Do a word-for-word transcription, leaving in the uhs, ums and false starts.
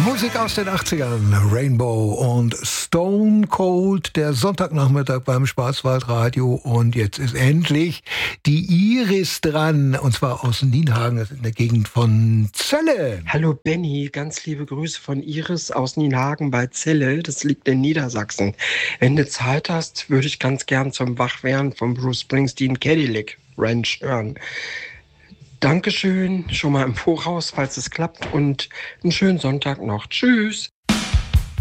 Musik aus den achtzigern, Rainbow und Stone Cold, der Sonntagnachmittag beim Schwarzwaldradio. Und jetzt ist endlich die Iris dran, und zwar aus Nienhagen, das ist in der Gegend von Celle. Hallo Benny, ganz liebe Grüße von Iris aus Nienhagen bei Celle, das liegt in Niedersachsen. Wenn du Zeit hast, würde ich ganz gern zum Wachwerden von Bruce Springsteen Cadillac Ranch hören. Dankeschön, schon mal im Voraus, falls es klappt, und einen schönen Sonntag noch. Tschüss!